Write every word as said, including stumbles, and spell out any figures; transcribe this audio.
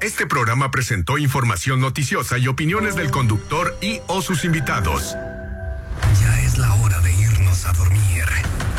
Este programa presentó información noticiosa y opiniones del conductor y o sus invitados. Ya es la hora de irnos a dormir.